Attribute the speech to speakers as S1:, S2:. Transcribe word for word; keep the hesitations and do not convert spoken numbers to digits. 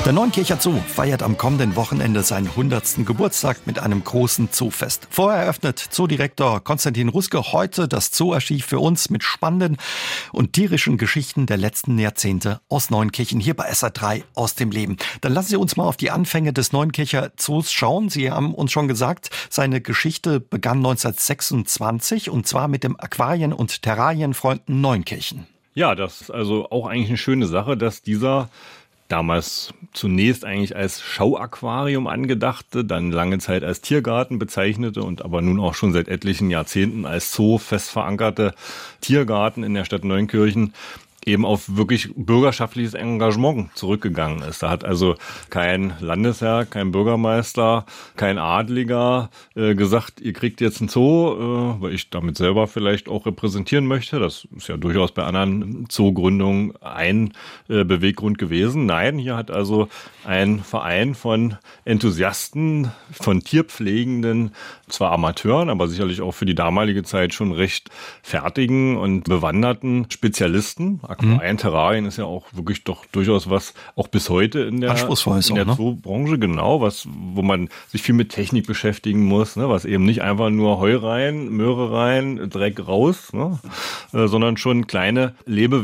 S1: Der Neunkircher Zoo feiert am kommenden Wochenende seinen hundertsten Geburtstag mit einem großen Zoofest. Vorher eröffnet Zoodirektor Konstantin Ruske heute das Zooarchiv für uns mit spannenden und tierischen Geschichten der letzten Jahrzehnte aus Neunkirchen, hier bei S R drei aus dem Leben. Dann lassen Sie uns mal auf die Anfänge des Neunkircher Zoos schauen. Sie haben uns schon gesagt, seine Geschichte begann neunzehnhundertsechsundzwanzig und zwar mit dem Aquarien- und Terrarienfreunden Neunkirchen.
S2: Ja, das ist also auch eigentlich eine schöne Sache, dass dieser damals zunächst eigentlich als Schauaquarium angedachte, dann lange Zeit als Tiergarten bezeichnete und aber nun auch schon seit etlichen Jahrzehnten als Zoo fest verankerte Tiergarten in der Stadt Neunkirchen eben auf wirklich bürgerschaftliches Engagement zurückgegangen ist. Da hat also kein Landesherr, kein Bürgermeister, kein Adliger äh, gesagt, ihr kriegt jetzt ein Zoo, äh, weil ich damit selber vielleicht auch repräsentieren möchte. Das ist ja durchaus bei anderen Zoogründungen ein äh, Beweggrund gewesen. Nein, hier hat also ein Verein von Enthusiasten, von Tierpflegenden, zwar Amateuren, aber sicherlich auch für die damalige Zeit schon recht fertigen und bewanderten Spezialisten. Aquarien, Terrarien ist ja auch wirklich doch durchaus was, auch bis heute in der, in der Zoobranche, genau, was, wo man sich viel mit Technik beschäftigen muss, ne, was eben nicht einfach nur Heu rein, Möhre rein, Dreck raus, ne, äh, sondern schon kleine Lebewesen